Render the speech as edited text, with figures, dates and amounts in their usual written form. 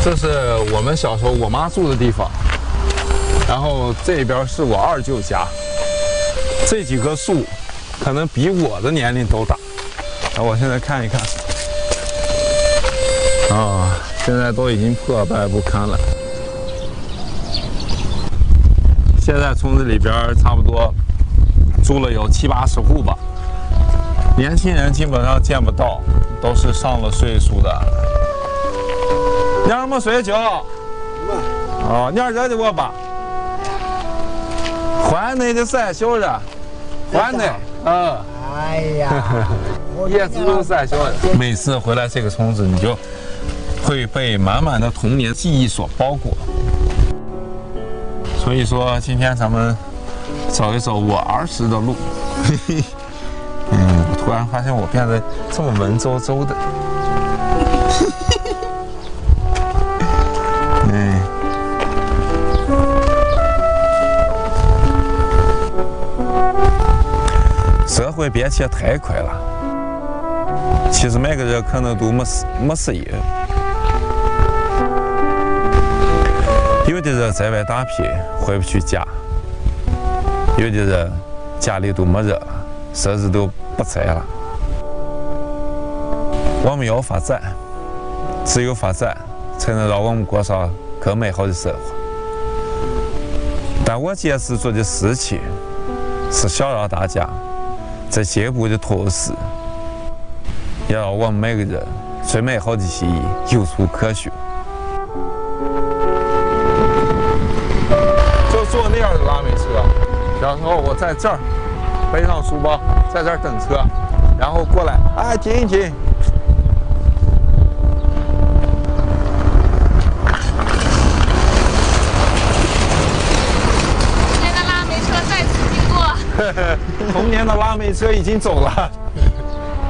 这是我们小时候我妈住的地方，然后这边是我二舅家。这几棵树可能比我的年龄都大。那我现在看一看，啊，现在都已经破败不堪了。现在村子里边差不多住了有70、80户吧，年轻人基本上见不到，都是上了岁数的。你让没睡觉？哦，你让热的我吧。欢内的噻，小人，欢内， 哎呀， 叶子都噻，小人。每次回来这个村子，你就会被满满的童年记忆所包裹。所以说，今天咱们走一走我儿时的路。我突然发现我变得这么文绉绉的。社会变迁太快了，其实每个人可能都没适应。有的人在外打拼，回不去家；有的人家里都没人了，甚至都不在了。我们要发展，只有发展才能让我们过上更美好的生活。但我坚持做的事情，是想让大家在进步的同时，也让我们每个人最美好的记忆有处可寻。就坐那样的拉煤车，然后我在这儿背上书包，在这儿等车，然后过来，哎，停一停。 童年的拉煤车再次经过。 童年的拉煤车已经走了。